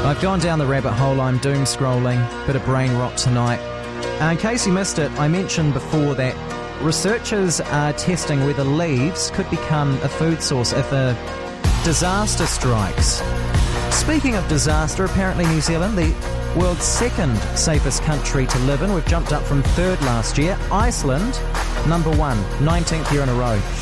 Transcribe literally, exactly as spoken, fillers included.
I've gone down the rabbit hole, I'm doom scrolling, bit of brain rot tonight. Uh, in case you missed it, I mentioned before that researchers are testing whether leaves could become a food source if a disaster strikes. Speaking of disaster, apparently New Zealand, the world's second safest country to live in. We've jumped up from third last year. Iceland, number one, nineteenth year in a row.